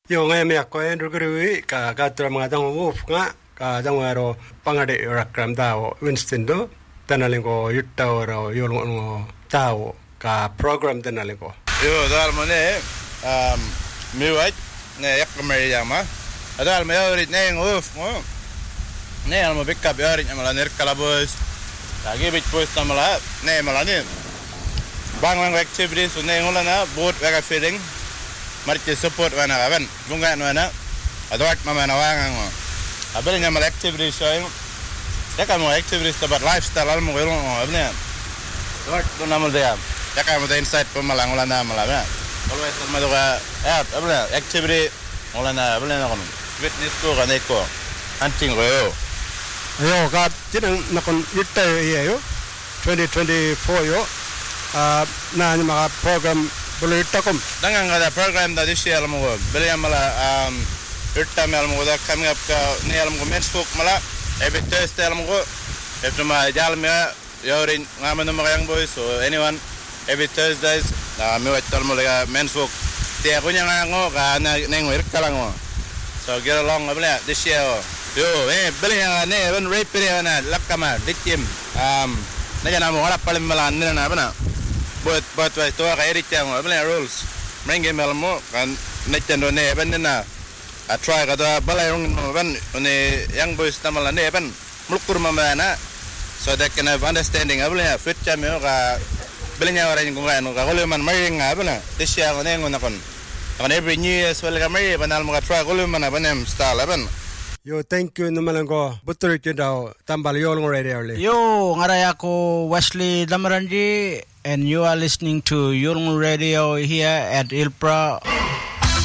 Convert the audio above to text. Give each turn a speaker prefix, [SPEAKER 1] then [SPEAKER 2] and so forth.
[SPEAKER 1] Yung ay miyak ko ay rugurui ka katra mga tang wolf nga ka tangwaro pangade rakram tao Winston do tanaling ko yutta oro yulong tao ka program tanaling ko.
[SPEAKER 2] Yo dal mo ne miwat ne yak kamari yama. Adal mo yorit ne wolf mo. Ne almo pick up yorit amala ner kalabos. Lagi bit post amala ne malani. Bang activities ne ngolana boat wega feeling. Marti support wana aban bunga wana adwat mama na wanga ngo abel nya mal activities so ya mo activities tabar lifestyle al mo gelo abne dwat to namal dia ya mo insight po malang wala na malama always ma doga abne activity wala na abne na kono fitness ko kanay ko hunting ko
[SPEAKER 1] yo ka tinang nakon yutta yo 2024 yo na mga program Bulitakum.
[SPEAKER 2] Dangang ada program da this year mo beli mala irta mel mo da coming up ka ni alam ko men's book mala every Thursday alam ko after ma jal me yorin ngaman no mga young boys so anyone every Thursdays me wat tal mo la men's book dia punya ngo ka na neng irta lang mo so get along beli this year yo beli ne ben rape na lakama dikim na jana mo wala palim mala na bana but to ka edit yang abla rules menge melmo kan nechen do ne ben na a try ka da balai rong ben ne young boys tamala ne ben mulkur mamana so that can have understanding abla fit chame ka belnya ora ni ngano ka kolo man mai nga abla tisya ko ne ngona kon every new year well ka mai banal mo ka try kolo man abanem style aban.
[SPEAKER 1] Yo, thank you naman ko. Butur ito daw tambal yolong radio.
[SPEAKER 3] Yo, ngaraya ko Wesley Damaranji and you are listening to Yolong Radio here at Ilpra